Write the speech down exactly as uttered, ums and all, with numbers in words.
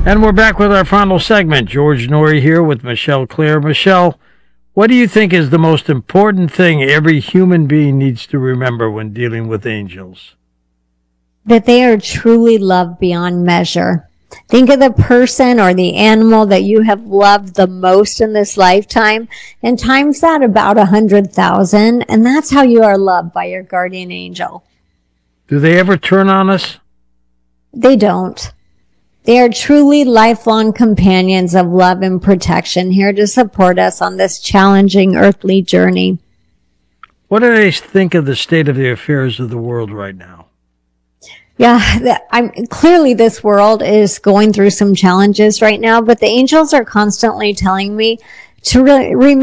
And we're back with our final segment. George Noory here with Michelle Clare. Michelle, what do you think is the most important thing every human being needs to remember when dealing with angels? That they are truly loved beyond measure. Think of the person or the animal that you have loved the most in this lifetime and times that about a hundred thousand, and that's how you are loved by your guardian angel. Do they ever turn on us? They don't. They are truly lifelong companions of love and protection, here to support us on this challenging earthly journey. What do they think of the state of the affairs of the world right now? Yeah, I'm clearly this world is going through some challenges right now, but the angels are constantly telling me to really remember